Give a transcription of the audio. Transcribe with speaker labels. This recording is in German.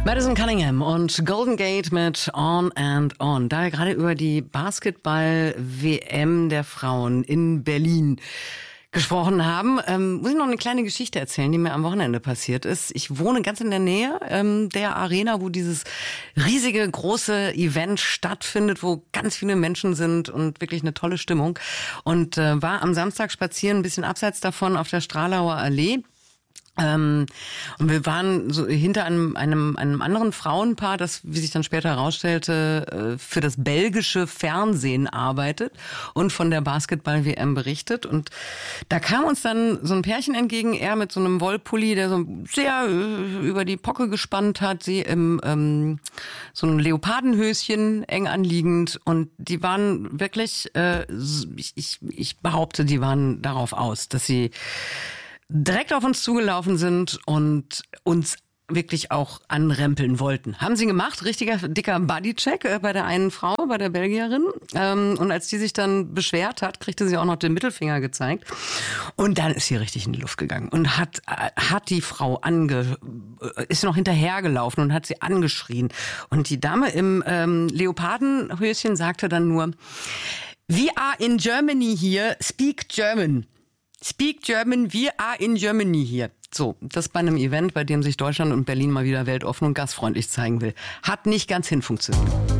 Speaker 1: Madison Cunningham und Golden Gate mit On and On. Da wir gerade über die Basketball-WM der Frauen in Berlin gesprochen haben, muss ich noch eine kleine Geschichte erzählen, die mir am Wochenende passiert ist. Ich wohne ganz in der Nähe der Arena, wo dieses riesige, große Event stattfindet, wo ganz viele Menschen sind und wirklich eine tolle Stimmung. Und war am Samstag spazieren, ein bisschen abseits davon auf der Stralauer Allee. Und wir waren so hinter einem anderen Frauenpaar, das, wie sich dann später herausstellte, für das belgische Fernsehen arbeitet und von der Basketball-WM berichtet. Und da kam uns dann so ein Pärchen entgegen, er mit so einem Wollpulli, der so sehr über die Pocke gespannt hat, sie im so einem Leopardenhöschen, eng anliegend. Und die waren wirklich, ich behaupte, die waren darauf aus, dass sie direkt auf uns zugelaufen sind und uns wirklich auch anrempeln wollten. Haben sie gemacht, richtiger dicker Bodycheck bei der einen Frau, bei der Belgierin. Und als die sich dann beschwert hat, kriegte sie auch noch den Mittelfinger gezeigt. Und dann ist sie richtig in die Luft gegangen und hat die Frau ist noch hinterhergelaufen und hat sie angeschrien. Und die Dame im Leopardenhöschen sagte dann nur, "We are in Germany here, speak German." Speak German, we are in Germany hier. So, das bei einem Event, bei dem sich Deutschland und Berlin mal wieder weltoffen und gastfreundlich zeigen will. Hat nicht ganz hin funktioniert.